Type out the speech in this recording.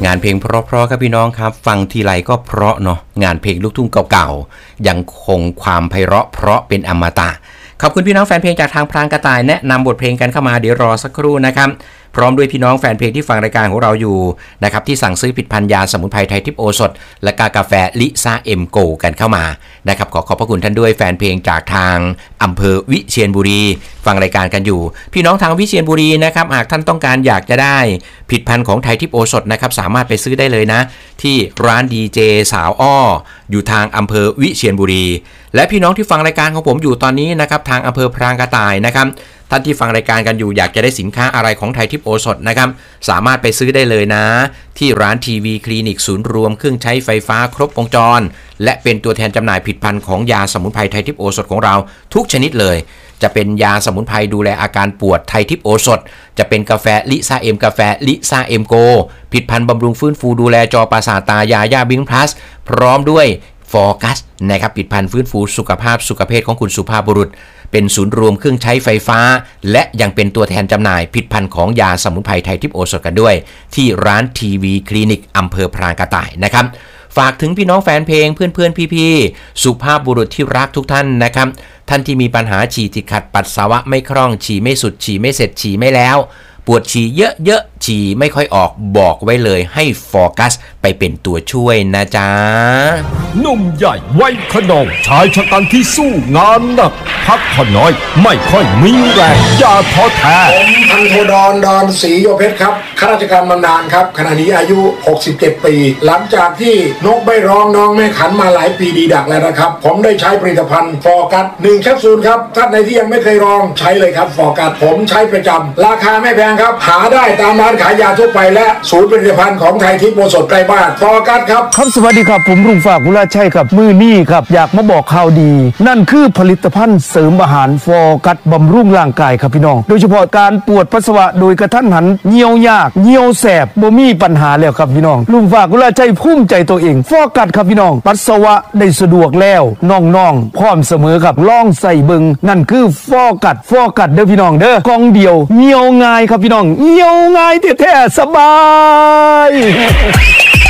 งานเพลงเพราะๆครับพี่น้องครับฟังทีไรก็เพราะเนาะงานเพลงลูกทุ่งเก่าๆยังคงความไพเราะเพราะเป็นอมตะขอบคุณพี่น้องแฟนเพลงจากทางพรางกระต่ายแนะนำบทเพลงกันเข้ามาเดี๋ยวรอสักครู่นะครับพร้อมด้วยพี่น้องแฟนเพลงที่ฟังรายการของเราอยู่นะครับที่สั่งซื้อผลิตภัณฑ์ยาสมุนไพรไทยทิพย์โอสถและกาแฟลิซ่าเอ็มโกกันเข้ามานะครับขอบพระคุณท่านด้วยแฟนเพลงจากทางอำเภอวิเชียรบุรีฟังรายการกันอยู่พี่น้องทางวิเชียรบุรีนะครับหากท่านต้องการอยากจะได้ผลิตภัณฑ์ของไทยทิพย์โอสถนะครับสามารถไปซื้อได้เลยนะที่ร้านดีเจสาวอ้ออยู่ทางอำเภอวิเชียรบุรีและพี่น้องที่ฟังรายการของผมอยู่ตอนนี้นะครับทางอำเภอพรางกระต่ายนะครับท่านที่ฟังรายการกันอยู่อยากจะได้สินค้าอะไรของไทยทิพย์โอสถนะครับสามารถไปซื้อได้เลยนะที่ร้านทีวีคลินิกศูนย์รวมเครื่องใช้ไฟฟ้าครบวงจรและเป็นตัวแทนจำหน่ายผลิตภัณฑ์ของยาสมุนไพรไทยทิพย์โอสถของเราทุกชนิดเลยจะเป็นยาสมุนไพรดูแลอาการปวดไทยทิพย์โอสถจะเป็นกาแฟลิซ่าเอ็มกาแฟลิซ่าเอ็มโกผลิตภัณฑ์บำรุงฟื้นฟูดูแลจอประสาทตายาย่าบิงพลัสพร้อมด้วยโฟกัสนะครับผลิตภัณฑ์ฟื้นฟูสุขภาพสุขภาพของคุณสุภาพบุรุษเป็นศูนย์รวมเครื่องใช้ไฟฟ้าและยังเป็นตัวแทนจำหน่ายผลิตภัณฑ์ของยาสมุนไพรไทยทิพย์โอสถกันด้วยที่ร้านทีวีคลินิกอำเภอพรางกระต่ายนะครับฝากถึงพี่น้องแฟนเพลงเพื่อนๆพี่ๆสุภาพบุรุษที่รักทุกท่านนะครับท่านที่มีปัญหาฉี่ติดขัดปัสสาวะไม่คล่องฉี่ไม่สุดฉี่ไม่เสร็จฉี่ไม่แล้วปวดฉี่เยอะๆฉี่ไม่ค่อยออกบอกไว้เลยให้โฟกัสไปเป็นตัวช่วยนะจ๊ะหนุ่มใหญ่วัยขนองชายชะกันที่สู้งานหนักพักผ่อนน้อยไม่ค่อยมีแรงอย่าท้อแท้ผมพันโทดรดอนศรีโยเพชรครับข้าราชการมานานครับขณะนี้อายุ67ปีหลังจากที่นกไม่ร้องน้องไม่ขันมาหลายปีดีดักแล้วนะครับผมได้ใช้ผลิตภัณฑ์ฟอร์กัส1แคปซูลครับท่านในที่ยังไม่เคยลองใช้เลยครับฟอร์กัสผมใช้ประจำราคาไม่แพงครับหาได้ตามร้านขายยาทั่วไปและศูนย์ผลิตภัณฑ์ของไทยทิพย์โอสถใกล้บ้านฟอร์กัสครับสวัสดีครับผมรุ่งฝากกุลาชัยครับมือนี่ครับอยากมาบอกข่าวดีนั่นคือผลิตภัณฑ์เสริมอาหารฟอร์กัสบำรุงร่างกายครับพี่น้องโดยเฉพาะการปวดปัสสาวะโดยกระทันหันเหี่ยวยากเหี่ยวแสบบ่มีปัญหาแล้วครับพี่น้องรุ่งฝากกุลาชัยภูมิใจตัวเองฟอร์กัสครับพี่น้องปัสสาวะได้สะดวกแล้วน้องๆพร้อมเสมอครับลองใส่เบิ่งนั่นคือฟอร์กัสเด้อพี่น้องเด้อกล่องเดียวเหี่ยวง่ายครับพี่น้องเหี่ยวง่ายแท้ๆสบาย